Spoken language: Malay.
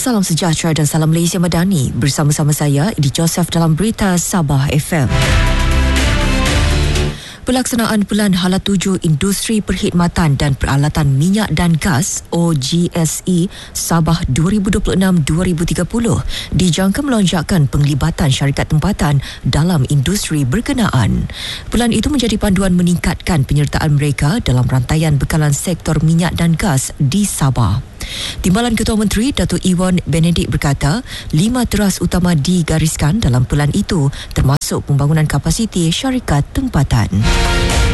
Salam sejahtera dan salam Malaysia Madani. Bersama-sama saya, Edi Joseph dalam Berita Sabah FM. Pelaksanaan Pelan Hala 7 Industri Perkhidmatan dan Peralatan Minyak dan Gas OGSE Sabah 2026-2030 dijangka melonjakkan penglibatan syarikat tempatan dalam industri berkenaan. Pelan itu menjadi panduan meningkatkan penyertaan mereka dalam rantaian bekalan sektor minyak dan gas di Sabah. Timbalan Ketua Menteri Datuk Iwan Benedik berkata, 5 teras utama digariskan dalam pelan itu termasuk pembangunan kapasiti syarikat tempatan.